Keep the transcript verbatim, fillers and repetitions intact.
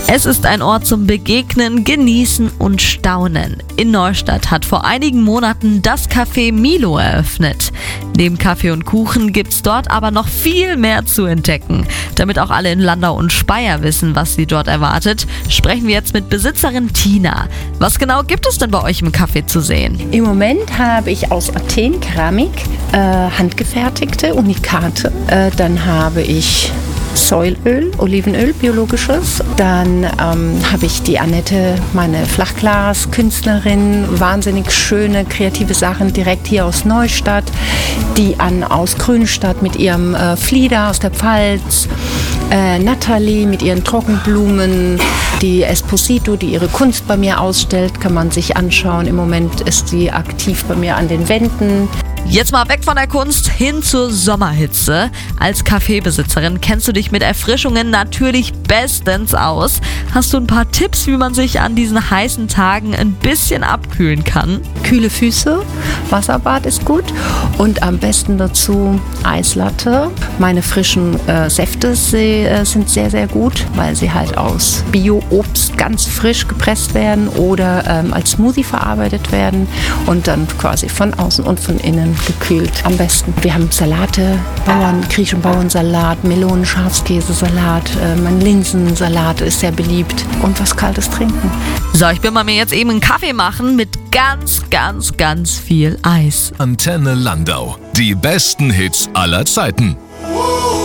Es ist ein Ort zum Begegnen, Genießen und Staunen. In Neustadt hat vor einigen Monaten das Café Milo eröffnet. Neben Kaffee und Kuchen gibt's dort aber noch viel mehr zu entdecken. Damit auch alle in Landau und Speyer wissen, was sie dort erwartet, sprechen wir jetzt mit Besitzerin Tina. Was genau gibt es denn bei euch im Café zu sehen? Im Moment habe ich aus Athen Keramik, äh, handgefertigte Unikate. Äh, dann habe ich Säulöl, Olivenöl, biologisches. Dann ähm, habe ich die Annette, meine Flachglas-Künstlerin, wahnsinnig schöne, kreative Sachen direkt hier aus Neustadt. Die Ann aus Grünstadt mit ihrem äh, Flieder aus der Pfalz. Äh, Nathalie mit ihren Trockenblumen. Die Esposito, die ihre Kunst bei mir ausstellt, kann man sich anschauen. Im Moment ist sie aktiv bei mir an den Wänden. Jetzt mal weg von der Kunst hin zur Sommerhitze. Als Kaffeebesitzerin kennst du dich mit Erfrischungen natürlich bestens aus. Hast du ein paar Tipps, wie man sich an diesen heißen Tagen ein bisschen abkühlen kann? Kühle Füße, Wasserbad ist gut und am besten dazu Eislatte. Meine frischen äh, Säfte sie, äh, sind sehr, sehr gut, weil sie halt aus Bio-Obst ganz frisch gepresst werden oder ähm, als Smoothie verarbeitet werden und dann quasi von außen und von innen gekühlt am besten. Wir haben Salate, Bauern, griechischen Bauernsalat, Melonen, Schafskäsesalat, äh, mein Linsensalat ist sehr beliebt und was Kaltes trinken. So, ich bin mal mir jetzt eben einen Kaffee machen mit ganz, ganz, ganz viel Eis. Antenne Landau. Die besten Hits aller Zeiten.